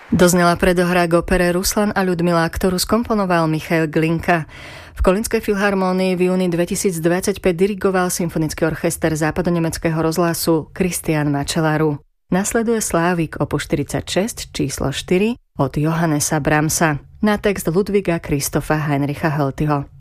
Doznela predohra k opere Ruslan a Ľudmila, ktorú skomponoval Michail Glinka. V Kolínskej filharmónii v júni 2025 dirigoval symfonický orchester západonemeckého rozhlasu Christian Mačelaru. Nasleduje Slávik opus 46 číslo 4 od Johannesa Brahmsa na text Ludwiga Christopha Heinricha Höltyho.